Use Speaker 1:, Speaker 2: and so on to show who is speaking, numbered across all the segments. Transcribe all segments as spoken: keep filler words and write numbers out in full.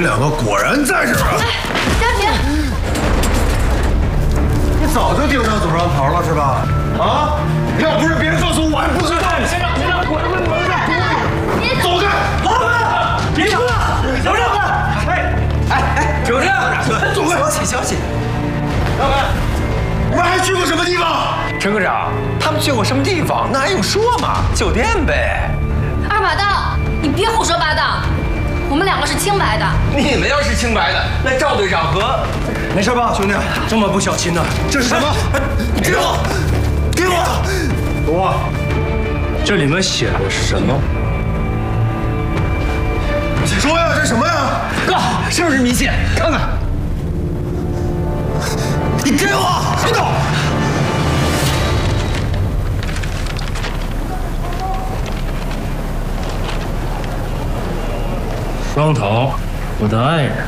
Speaker 1: 两个果然在这儿啊！
Speaker 2: 哎，佳平，
Speaker 1: 你早就盯上左上桃了是吧？啊！要不是别人告诉我，我还不知道。
Speaker 3: 先生，先生，我这问你们是
Speaker 2: 别
Speaker 1: 走开！
Speaker 3: 老板，别走了，留着。哎哎哎，主任，
Speaker 1: 走开！
Speaker 4: 消息消息，
Speaker 1: 老板，我们还去过什么地方？
Speaker 4: 陈科长，他们去过什么地方？那还用说吗？酒店呗。
Speaker 2: 二把刀，你别胡说八道，我们两个是清白的。
Speaker 4: 你们要是清白的，那赵队长和……
Speaker 3: 没事吧，兄弟？这么不小心呢？
Speaker 1: 这是什么？给我，给我！
Speaker 3: 我，这里面写的是什么？
Speaker 1: 说呀，这是什么呀？
Speaker 4: 哥，是不是迷信？看看。
Speaker 1: 你给我！别动！
Speaker 3: 双桃，我的爱人。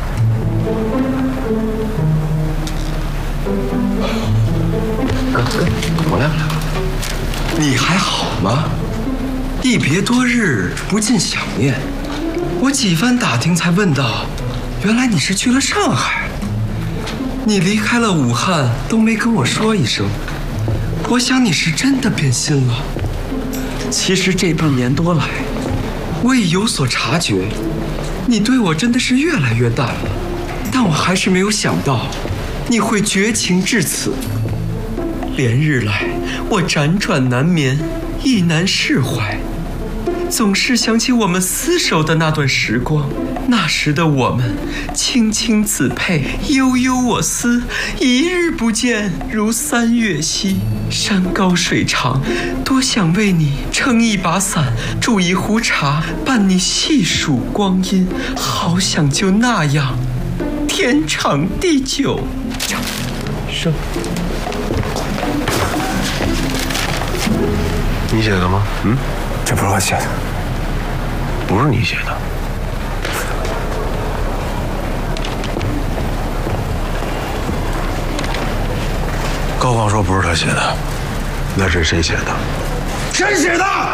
Speaker 4: 哥哥，我来我来。你还好吗？一别多日，不禁想念。我几番打听才问到，原来你是去了上海。你离开了武汉都没跟我说一声，我想你是真的变心了。其实这半年多来，我也有所察觉，你对我真的是越来越淡了。但我还是没有想到，你会绝情至此。连日来，我辗转难眠，意难释怀，总是想起我们厮守的那段时光。那时的我们，青青子佩，悠悠我思，一日不见，如三月兮。山高水长，多想为你撑一把伞，煮一壶茶，伴你细数光阴。好想就那样，天长地久。生。
Speaker 1: 你写的吗？嗯，这不是我写的，不是你写的。高放说不是他写的，那是谁写的？谁写的？